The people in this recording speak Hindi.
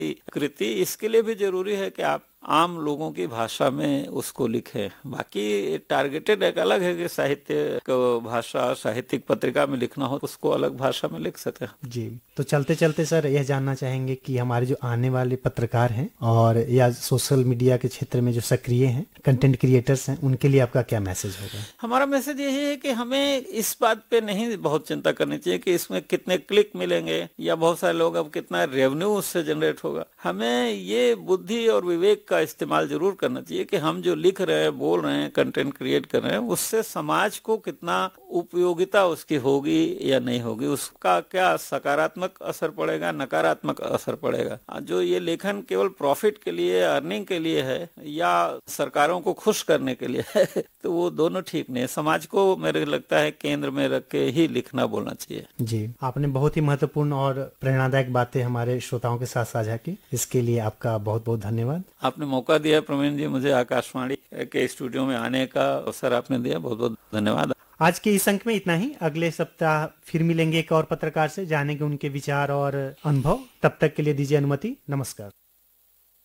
कृति, इसके लिए भी जरूरी है कि आप आम लोगों की भाषा में उसको लिखें। बाकी टारगेटेड एक अलग है कि साहित्य को भाषा साहित्यिक पत्रिका में लिखना हो उसको अलग भाषा में लिख सके। जी, तो चलते चलते सर यह जानना चाहेंगे कि हमारे जो आने वाले पत्रकार हैं और या सोशल मीडिया के क्षेत्र में जो सक्रिय हैं, कंटेंट क्रिएटर्स हैं, उनके लिए आपका क्या मैसेज होगा? हमारा मैसेज यही है कि हमें इस बात पे नहीं बहुत चिंता करनी चाहिए कि इसमें कितने क्लिक मिलेंगे या बहुत सारे लोग अब कितना रेवेन्यू उससे जनरेट होगा। हमें ये बुद्धि और विवेक का इस्तेमाल जरूर करना चाहिए कि हम जो लिख रहे हैं, बोल रहे हैं, कंटेंट क्रिएट कर रहे हैं, उससे समाज को कितना उपयोगिता उसकी होगी या नहीं होगी, उसका क्या सकारात्मक असर पड़ेगा, नकारात्मक असर पड़ेगा। जो ये लेखन केवल प्रॉफिट के लिए, अर्निंग के लिए है या सरकारों को खुश करने के लिए है तो वो दोनों ठीक नहीं है। समाज को मेरे लगता है केंद्र में रख के ही लिखना बोलना चाहिए। जी, आपने बहुत ही महत्वपूर्ण और प्रेरणादायक बातें हमारे श्रोताओं के साथ साझा की, इसके लिए आपका बहुत बहुत धन्यवाद। आपने मौका दिया प्रवीण जी, मुझे आकाशवाणी के स्टूडियो में आने का अवसर आपने दिया, बहुत बहुत धन्यवाद। आज के इस अंक में इतना ही। अगले सप्ताह फिर मिलेंगे एक और पत्रकार से, जानेंगे उनके विचार और अनुभव। तब तक के लिए दीजिए अनुमति। नमस्कार।